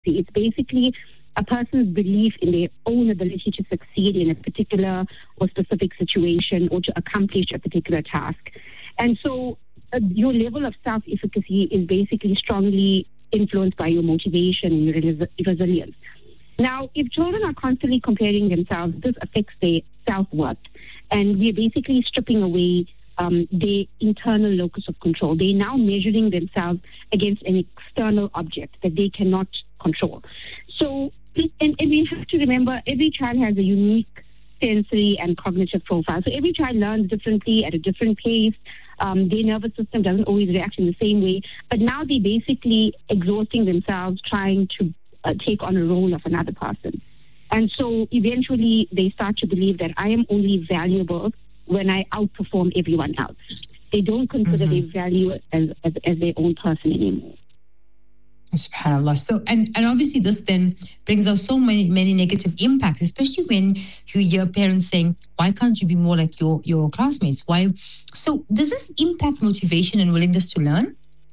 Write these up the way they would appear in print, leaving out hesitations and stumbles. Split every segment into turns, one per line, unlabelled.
self-efficacy. It's basically a person's belief in their own ability to succeed in a particular or specific situation or to accomplish a particular task. And so your level of self-efficacy is basically strongly influenced by your motivation and your resilience. Now, if children are constantly comparing themselves, this affects their self-worth. And we're basically stripping away their internal locus of control. They're now measuring themselves against an external object that they cannot control. So, and we have to remember, every child has a unique sensory and cognitive profile. So every child learns differently at a different pace. Their nervous system doesn't always react in the same way. But now they're basically exhausting themselves trying to take on a role of another person. And so eventually they start to believe that I am only valuable when I outperform everyone else. They don't consider their value as their own person anymore.
SubhanAllah. So, and obviously this then brings out so many negative impacts, especially when you hear parents saying, why can't you be more like your classmates? Why? So does this impact motivation and willingness to learn?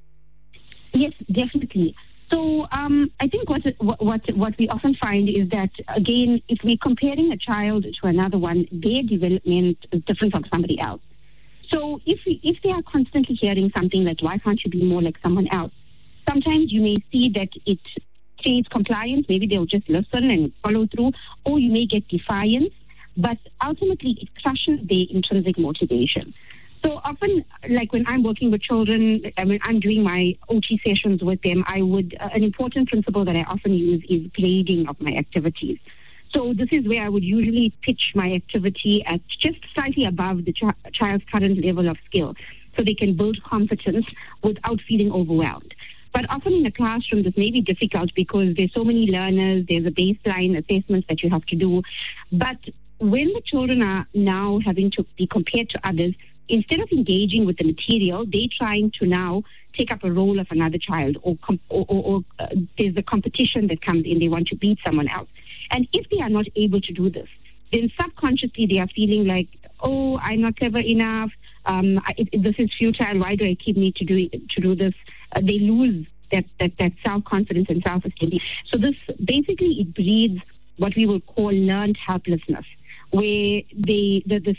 Yes, definitely. So I think what we often find is that, again, if we're comparing a child to another one, their development is different from somebody else. So if they are constantly hearing something like, why can't you be more like someone else? Sometimes you may see that it creates compliance. Maybe they'll just listen and follow through, or you may get defiance. But ultimately, it crushes their intrinsic motivation. So often, like when I'm working with children, when I'm doing my OT sessions with them, an important principle that I often use is grading of my activities. So this is where I would usually pitch my activity at just slightly above the child's current level of skill, so they can build competence without feeling overwhelmed. But often in a classroom, this may be difficult because there's so many learners, there's a baseline assessments that you have to do. But when the children are now having to be compared to others, instead of engaging with the material, they're trying to now take up a role of another child, or there's a competition that comes in. They want to beat someone else. And if they are not able to do this, then subconsciously they are feeling like, oh, I'm not clever enough. This is futile. Why do I keep need to do this? They lose that self-confidence and self-esteem. So this basically, it breeds what we will call learned helplessness, where the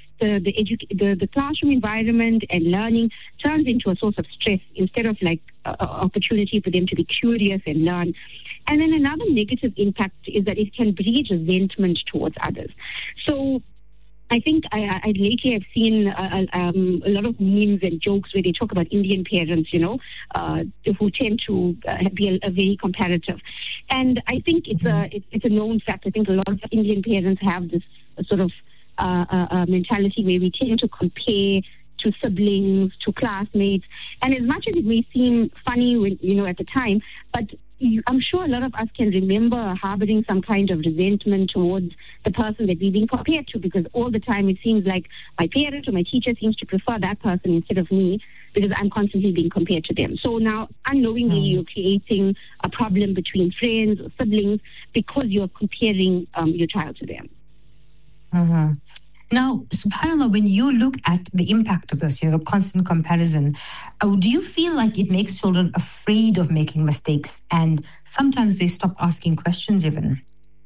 classroom environment and learning turns into a source of stress instead of like opportunity for them to be curious and learn. And then another negative impact is that it can breed resentment towards others. So I think I lately have seen a lot of memes and jokes where they talk about Indian parents, who tend to be a very comparative. And I think it's a known fact. I think a lot of Indian parents have this sort of mentality where we tend to compare to siblings, to classmates. And as much as it may seem funny when, at the time, but I'm sure a lot of us can remember harboring some kind of resentment towards the person that we're being compared to, because all the time it seems like my parent or my teacher seems to prefer that person instead of me because I'm constantly being compared to them. So now unknowingly you're creating a problem between friends or siblings because you're comparing your child to them.
Mm-hmm. Now, subhanAllah, when you look at the impact of this, the constant comparison, do you feel like it makes children afraid of making mistakes and sometimes they stop asking questions even?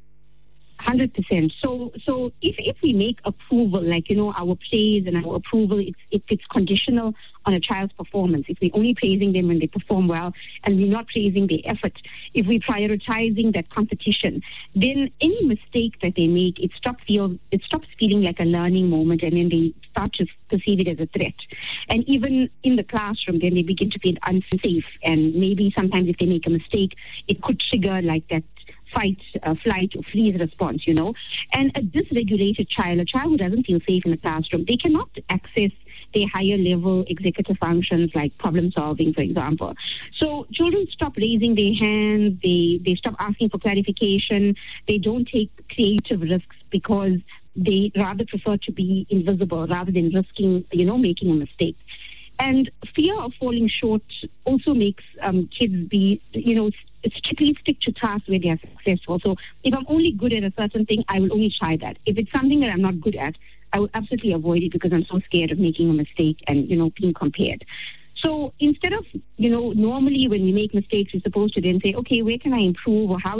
100%. So if we make approval, like, our praise and our approval, it's conditional on a child's performance. If we're only praising them when they perform well and we're not praising their effort, if we're prioritizing that competition, then any mistake that they make, it stops feeling like a learning moment, and then they start to perceive it as a threat. And even in the classroom, then they begin to feel unsafe. And maybe sometimes if they make a mistake, it could trigger like that fight, flight, or freeze response, And a dysregulated child, a child who doesn't feel safe in the classroom, they cannot access their higher level executive functions like problem solving, for example. So children stop raising their hands, they stop asking for clarification, they don't take creative risks because they rather prefer to be invisible rather than risking, making a mistake. And fear of falling short also makes kids be, strictly stick to tasks where they are successful. So if I'm only good at a certain thing, I will only try that. If it's something that I'm not good at, I will absolutely avoid it because I'm so scared of making a mistake and, being compared. So instead of, normally when we make mistakes, we're supposed to then say, okay, where can I improve, or how